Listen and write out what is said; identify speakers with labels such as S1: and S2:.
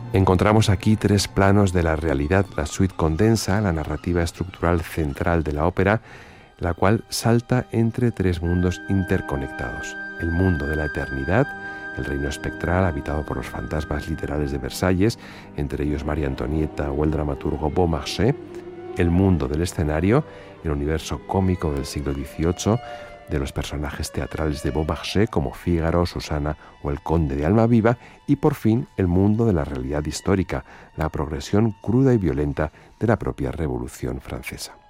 S1: Encontramos aquí tres planos de la realidad. La suite condensa la narrativa estructural central de la ópera, la cual salta entre tres mundos interconectados. El mundo de la eternidad, el reino espectral habitado por los fantasmas literales de Versalles, entre ellos María Antonieta o el dramaturgo Beaumarchais. El mundo del escenario, el universo cómico del siglo XVIII, de los personajes teatrales de Beaumarchais como Fígaro, Susana o el Conde de Almaviva, y por fin el mundo de la realidad histórica, la progresión cruda y violenta de la propia Revolución Francesa.